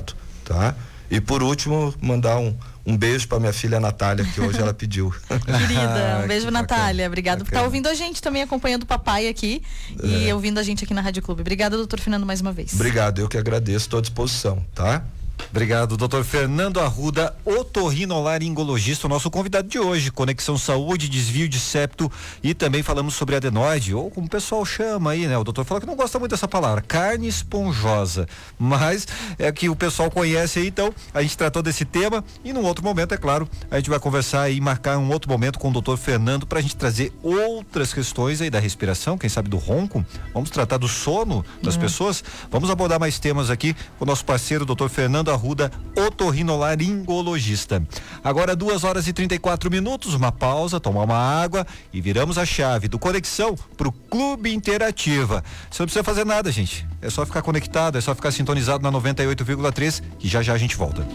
Speaker 10: tá? E por último, mandar um, um beijo para minha filha Natália, que hoje ela pediu.
Speaker 9: Querida, um beijo, Natália. Obrigado
Speaker 10: bacana.
Speaker 9: por estar ouvindo a gente também, acompanhando o papai aqui é. e ouvindo a gente aqui na Rádio Clube. Obrigada, doutor Fernando, mais uma vez.
Speaker 10: Obrigado, eu que agradeço, estou à disposição, tá?
Speaker 8: Obrigado, doutor Fernando Arruda, otorrinolaringologista, o nosso convidado de hoje. Conexão Saúde, desvio de septo, e também falamos sobre adenoide, ou como o pessoal chama aí, né? O doutor falou que não gosta muito dessa palavra, carne esponjosa, mas é que o pessoal conhece aí, então a gente tratou desse tema e num outro momento, é claro, a gente vai conversar e marcar um outro momento com o doutor Fernando pra gente trazer outras questões aí da respiração, quem sabe do ronco, vamos tratar do sono das uhum. pessoas, vamos abordar mais temas aqui com o nosso parceiro, doutor Fernando Arruda, otorrinolaringologista. Agora duas horas e trinta e quatro minutos, uma pausa, tomar uma água e viramos a chave do Conexão pro Clube Interativa. Você não precisa fazer nada, gente. É só ficar conectado, é só ficar sintonizado na noventa e oito vírgula três que já já a gente volta.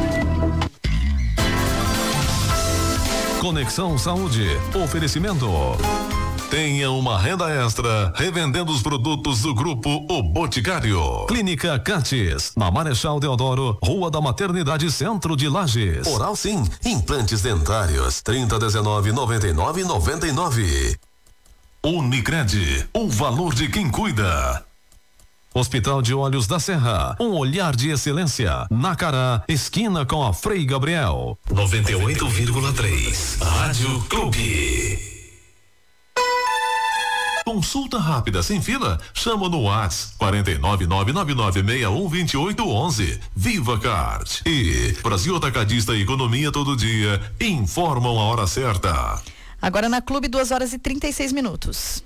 Speaker 5: Conexão Saúde. Oferecimento. Tenha uma renda extra revendendo os produtos do Grupo O Boticário. Clínica Cates, na Marechal Deodoro, Rua da Maternidade, Centro de Lages. Oral Sim, implantes dentários, trinta, dezenove, noventa e nove, noventa e nove. Unicred, o valor de quem cuida. Hospital de Olhos da Serra, um olhar de excelência. Nacará, esquina com a Frei Gabriel. noventa e oito vírgula três. Rádio Clube. Consulta rápida sem fila? Chama no WhatsApp quatro nove nove nove nove seis um dois oito um um. Viva Card e Brasil Atacadista Economia Todo Dia informam a hora certa.
Speaker 9: Agora na Clube, duas horas e trinta e seis minutos.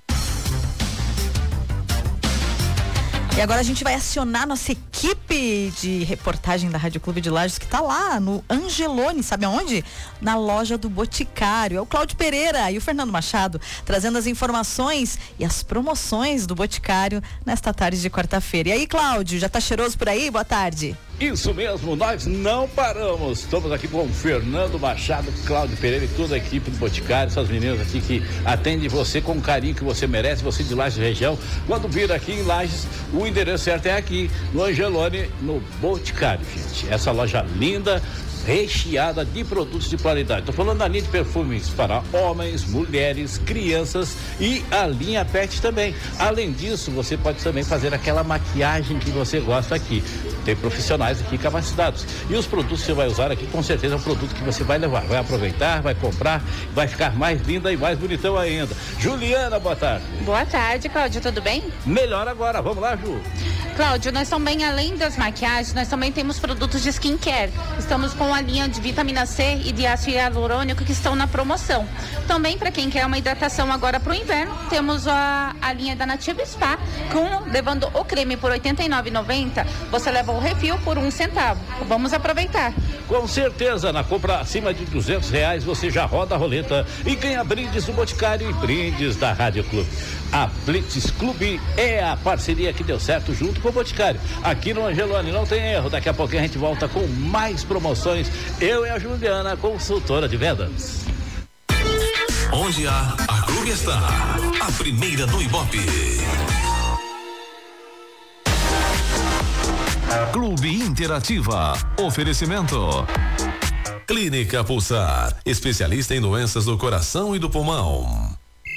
Speaker 9: E agora a gente vai acionar nossa equipe de reportagem da Rádio Clube de Lages, que está lá no Angelone, sabe aonde? Na loja do Boticário. É o Cláudio Pereira e o Fernando Machado trazendo as informações e as promoções do Boticário nesta tarde de quarta-feira. E aí, Cláudio, já tá cheiroso por aí? Boa tarde.
Speaker 11: Isso mesmo, nós não paramos. Estamos aqui com o Fernando Machado, Cláudio Pereira e toda a equipe do Boticário, essas meninas aqui que atendem você com o carinho que você merece, você de Lages região. Quando vir aqui em Lages, o endereço certo é aqui, no Angelone, no Boticário, gente. Essa loja linda, recheada de produtos de qualidade. Estou falando da linha de perfumes para homens, mulheres, crianças e a linha pet também. Além disso, você pode também fazer aquela maquiagem que você gosta aqui. Tem profissionais aqui capacitados. E os produtos que você vai usar aqui, com certeza é um produto que você vai levar, vai aproveitar, vai comprar, vai ficar mais linda e mais bonitão ainda. Juliana, boa tarde.
Speaker 16: Boa tarde, Cláudio, tudo bem?
Speaker 11: Melhor agora, vamos lá, Ju.
Speaker 16: Cláudio, nós também, além das maquiagens, nós também temos produtos de skincare. Estamos com a linha de vitamina C e de ácido hialurônico que estão na promoção. Também, para quem quer uma hidratação agora para o inverno, temos a, a linha da Nativa Spa, com, levando o creme por oitenta e nove reais e noventa centavos, você leva o refil por um centavo. Vamos aproveitar.
Speaker 11: Com certeza, na compra acima de duzentos reais, você já roda a roleta e ganha brindes do Boticário e brindes da Rádio Clube. A Blitz Clube é a parceria que deu certo junto com o Boticário. Aqui no Angelone não tem erro. Daqui a pouquinho a gente volta com mais promoções. Eu e a Juliana, consultora de vendas.
Speaker 5: Onde há, a Clube está. A primeira no Ibope. Clube Interativa. Oferecimento. Clínica Pulsar. Especialista em doenças do coração e do pulmão.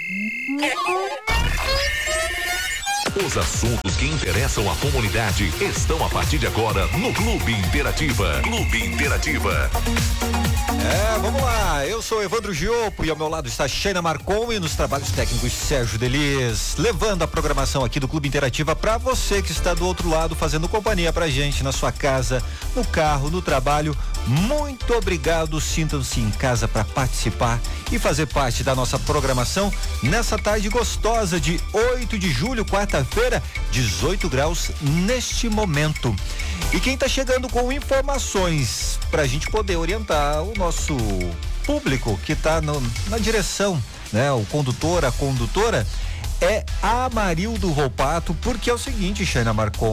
Speaker 5: Os assuntos que interessam a comunidade estão a partir de agora no Clube Interativa. Clube Interativa.
Speaker 8: É, vamos lá. Eu sou Evandro Giopo e ao meu lado está Sheina Marcon e nos trabalhos técnicos Sérgio Delis, levando a programação aqui do Clube Interativa para você que está do outro lado fazendo companhia pra gente na sua casa, no carro, no trabalho. Muito obrigado. Sintam-se em casa para participar e fazer parte da nossa programação nessa tarde gostosa de oito de julho, quarta-feira, dezoito graus neste momento. E quem está chegando com informações para a gente poder orientar o nosso público que está na direção, né? O condutor, a condutora, é Amarildo Volpato, porque é o seguinte, Sheina Marcon,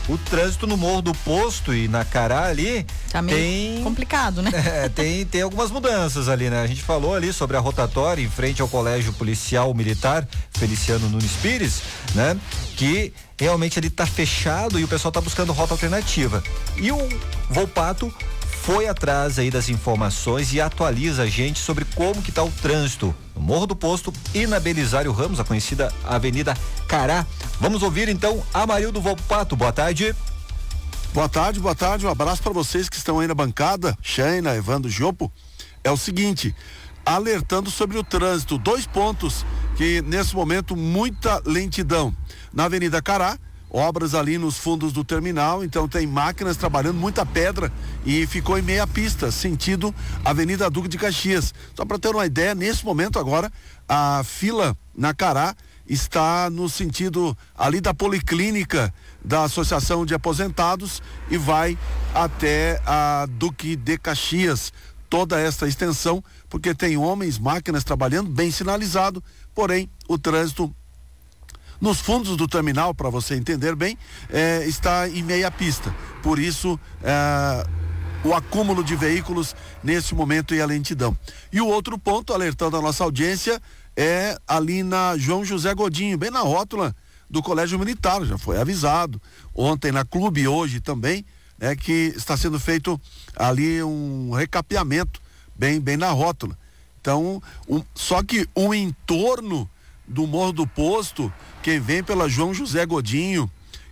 Speaker 8: o trânsito no Morro do Posto e na Cará ali
Speaker 9: tá meio
Speaker 8: tem
Speaker 9: complicado, né?
Speaker 8: É, tem, tem algumas mudanças ali, né? A gente falou ali sobre a rotatória em frente ao Colégio Policial Militar Feliciano Nunes Pires, né? Que realmente ele tá fechado e o pessoal tá buscando rota alternativa. E o Volpato foi atrás aí das informações e atualiza a gente sobre como que tá o trânsito no Morro do Posto e na Belisário Ramos, a conhecida Avenida Cará. Vamos ouvir então Amarildo Volpato. Boa tarde.
Speaker 17: Boa tarde, boa tarde. Um abraço para vocês que estão aí na bancada, Shaina, Evandro, Giopo. É o seguinte, alertando sobre o trânsito, dois pontos que nesse momento muita lentidão. Na Avenida Cará, obras ali nos fundos do terminal, então tem máquinas trabalhando, muita pedra e ficou em meia pista, sentido Avenida Duque de Caxias. Só para ter uma ideia, nesse momento agora, a fila na Cará está no sentido ali da Policlínica da Associação de Aposentados e vai até a Duque de Caxias. Toda esta extensão, porque tem homens, máquinas trabalhando, bem sinalizado, porém o trânsito nos fundos do terminal, para você entender bem, eh, está em meia pista. Por isso, eh, o acúmulo de veículos nesse momento e a lentidão. E o outro ponto, alertando a nossa audiência, é ali na João José Godinho, bem na rótula do Colégio Militar, já foi avisado. Ontem na Clube, hoje também, é que está sendo feito ali um recapeamento bem, bem na rótula. Então, um, só que o entorno do Morro do Posto, quem vem pela João José Godinho,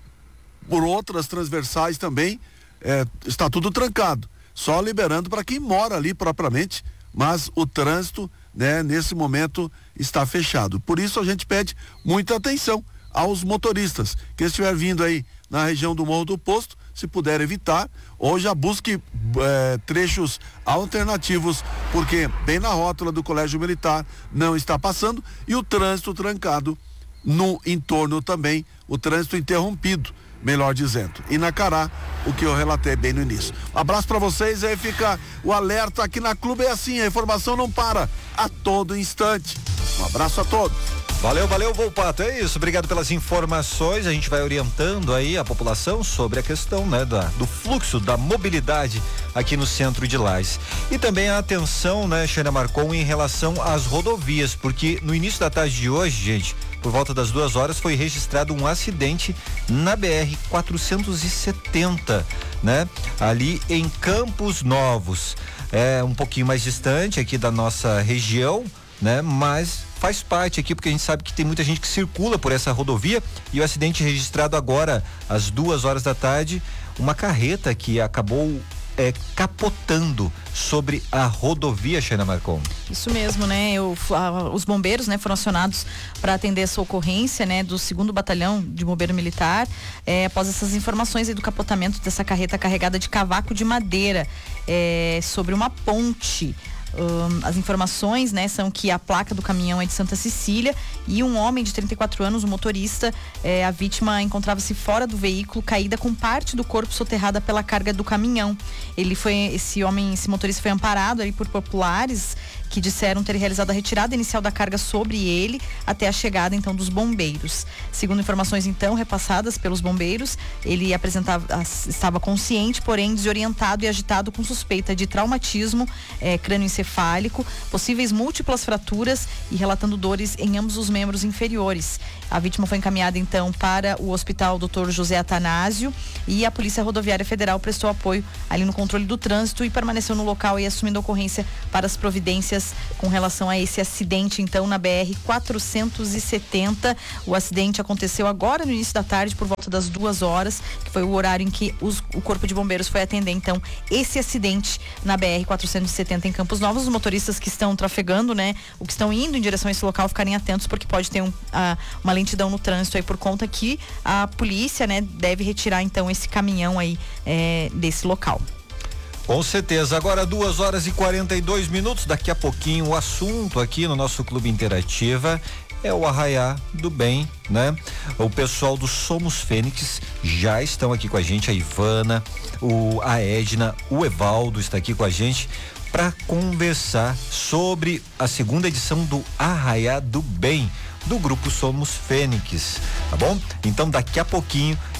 Speaker 17: por outras transversais também, é, está tudo trancado, só liberando para quem mora ali propriamente, mas o trânsito, né, nesse momento está fechado. Por isso a gente pede muita atenção aos motoristas, que estiver vindo aí na região do Morro do Posto, se puder evitar, ou já busque é, trechos alternativos, porque bem na rótula do Colégio Militar não está passando e o trânsito trancado no entorno também, o trânsito interrompido, melhor dizendo. E na Cará, o que eu relatei bem no início. Abraço para vocês, aí fica o alerta aqui na Clube, é assim, a informação não para a todo instante. Um abraço a todos.
Speaker 8: Valeu, valeu, Volpato, é isso, obrigado pelas informações, a gente vai orientando aí a população sobre a questão, né, da, do fluxo, da mobilidade aqui no centro de Lages. E também a atenção, né, Xana Marcon, em relação às rodovias, porque no início da tarde de hoje, gente, por volta das duas horas, foi registrado um acidente na B R quatrocentos e setenta, né, ali em Campos Novos, é um pouquinho mais distante aqui da nossa região, né, mas faz parte aqui, porque a gente sabe que tem muita gente que circula por essa rodovia e o acidente registrado agora às duas horas da tarde, uma carreta que acabou é, capotando sobre a rodovia, Xana Marcon.
Speaker 9: Isso mesmo, né? Eu, a, os bombeiros, né, foram acionados para atender essa ocorrência, né, do segundo batalhão de bombeiro militar, é, após essas informações aí do capotamento dessa carreta carregada de cavaco de madeira é, sobre uma ponte. Um, as informações, né, são que a placa do caminhão é de Santa Cecília e um homem de trinta e quatro anos, o motorista, eh, a vítima encontrava-se fora do veículo, caída com parte do corpo soterrada pela carga do caminhão. Ele foi, esse homem, esse motorista foi amparado aí por populares que disseram ter realizado a retirada inicial da carga sobre ele até a chegada então dos bombeiros. Segundo informações então repassadas pelos bombeiros, ele apresentava, estava consciente, porém desorientado e agitado com suspeita de traumatismo eh, crânioencefálico, possíveis múltiplas fraturas e relatando dores em ambos os membros inferiores. A vítima foi encaminhada então para o hospital doutor José Atanásio e a Polícia Rodoviária Federal prestou apoio ali no controle do trânsito e permaneceu no local e assumindo a ocorrência para as providências com relação a esse acidente então na B R quatrocentos e setenta. O acidente aconteceu agora no início da tarde por volta das duas horas, que foi o horário em que os, o Corpo de Bombeiros foi atender então esse acidente na B R quatrocentos e setenta em Campos Novos. Os motoristas que estão trafegando, né, o que estão indo em direção a esse local, ficarem atentos porque pode ter um, a, uma lentidão no trânsito aí por conta que a polícia, né, deve retirar então esse caminhão aí é, desse local.
Speaker 8: Com certeza. Agora duas horas e quarenta e dois minutos. Daqui a pouquinho o assunto aqui no nosso Clube Interativa é o Arraiá do Bem, né? O pessoal do Somos Fênix já estão aqui com a gente, a Ivana, o, a Edna, o Evaldo está aqui com a gente para conversar sobre a segunda edição do Arraiá do Bem do grupo Somos Fênix, tá bom? Então daqui a pouquinho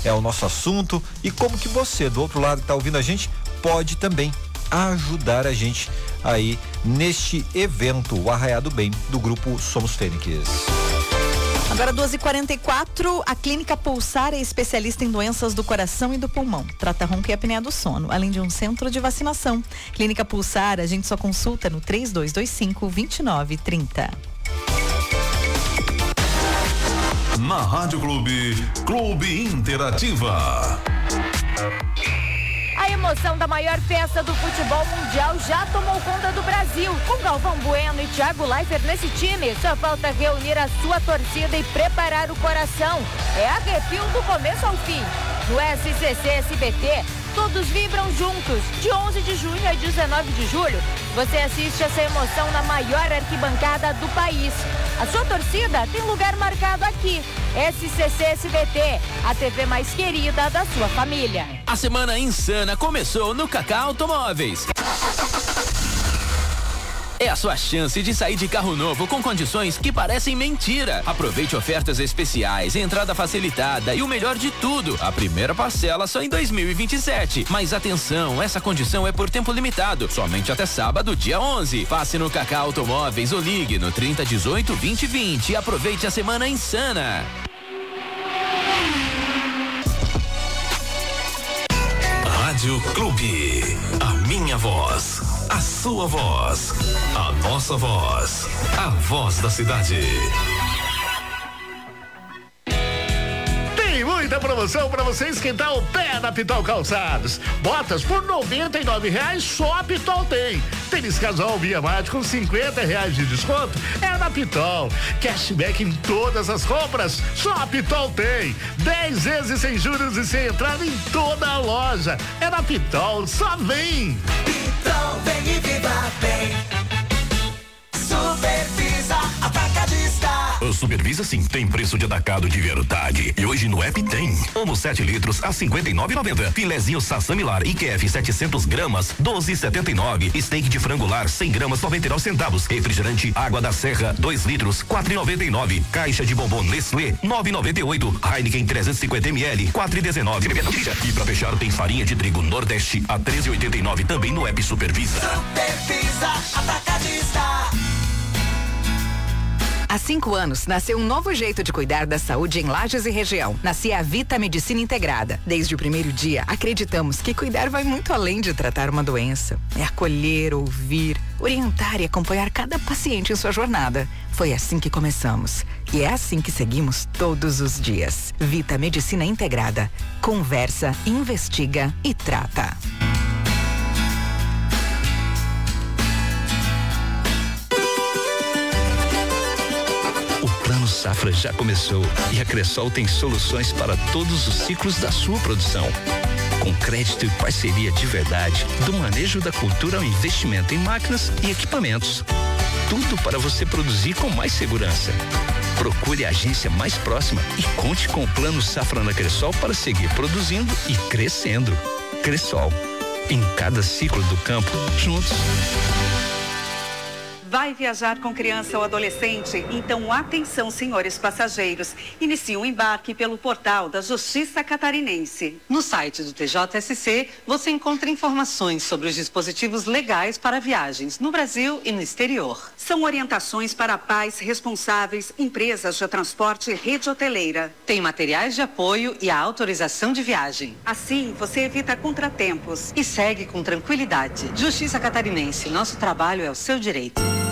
Speaker 8: é o nosso assunto e como que você, do outro lado que está ouvindo a gente, pode também ajudar a gente aí neste evento, o Arraiá do Bem, do grupo Somos Fênix.
Speaker 9: Agora duas e quarenta e quatro, a Clínica Pulsar é especialista em doenças do coração e do pulmão. Trata ronco e apneia do sono, além de um centro de vacinação. Clínica Pulsar, a gente só consulta no três dois dois cinco, dois nove três zero.
Speaker 1: Na Rádio Clube, Clube Interativa.
Speaker 18: A emoção da maior festa do futebol mundial já tomou conta do Brasil. Com Galvão Bueno e Thiago Leifert nesse time, só falta reunir a sua torcida e preparar o coração. É arrepio do começo ao fim. No S C C S B T, todos vibram juntos. De onze de junho a dezenove de julho, você assiste essa emoção na maior arquibancada do país. A sua torcida tem lugar marcado aqui. S C C S B T, a T V mais querida da sua família.
Speaker 19: A semana insana começou no Kaká Automóveis. É a sua chance de sair de carro novo com condições que parecem mentira. Aproveite ofertas especiais, entrada facilitada e o melhor de tudo, a primeira parcela só em dois mil e vinte e sete. Mas atenção, essa condição é por tempo limitado, somente até sábado, dia onze. Passe no Kaká Automóveis ou ligue no trinta, dezoito, vinte, vinte e aproveite a semana insana.
Speaker 1: Rádio Clube, a minha voz, a sua voz, a nossa voz, a voz da cidade.
Speaker 20: Tem muita promoção para você esquentar o pé na Pitol Calçados. Botas por noventa e nove reais só a Pitol tem. Tênis casual Via Mate com cinquenta reais de desconto é na Pitol. Cashback em todas as compras, só a Pitol tem. dez vezes sem juros e sem entrada em toda a loja. É na Pitol, só vem.
Speaker 3: Pitol, vem e viva bem. Supervisa Atacadista.
Speaker 1: O Supervisa sim tem preço de atacado de verdade. E hoje no app tem. Omo sete litros a cinquenta e nove reais e noventa centavos. Filezinho Sassamilar I Q F setecentos gramas, doze reais e setenta e nove centavos. Steak de frangular cem gramas, noventa e nove centavos. Refrigerante Água da Serra dois litros, quatro reais e noventa e nove centavos. Caixa de bombom Nestlé nove reais e noventa e oito centavos. Heineken trezentos e cinquenta mililitros, quatro reais e dezenove centavos. E pra fechar tem farinha de trigo Nordeste a treze reais e oitenta e nove centavos também no app Supervisa.
Speaker 3: Supervisa Atacadista.
Speaker 13: Há cinco anos, nasceu um novo jeito de cuidar da saúde em Lages e região. Nascia a Vita Medicina Integrada. Desde o primeiro dia, acreditamos que cuidar vai muito além de tratar uma doença. É acolher, ouvir, orientar e acompanhar cada paciente em sua jornada. Foi assim que começamos. E é assim que seguimos todos os dias. Vita Medicina Integrada. Conversa, investiga e trata.
Speaker 21: O Safra já começou e a Cressol tem soluções para todos os ciclos da sua produção. Com crédito e parceria de verdade, do manejo da cultura ao investimento em máquinas e equipamentos. Tudo para você produzir com mais segurança. Procure a agência mais próxima e conte com o Plano Safra na Cressol para seguir produzindo e crescendo. Cressol, em cada ciclo do campo, juntos.
Speaker 22: Vai viajar com criança ou adolescente? Então atenção, senhores passageiros. Inicie o embarque pelo portal da Justiça Catarinense.
Speaker 23: No site do T J S C, você encontra informações sobre os dispositivos legais para viagens no Brasil e no exterior.
Speaker 22: São orientações para pais responsáveis, empresas de transporte e rede hoteleira.
Speaker 23: Tem materiais de apoio e a autorização de viagem.
Speaker 22: Assim, você evita contratempos.
Speaker 23: E segue com tranquilidade. Justiça Catarinense, nosso trabalho é o seu direito.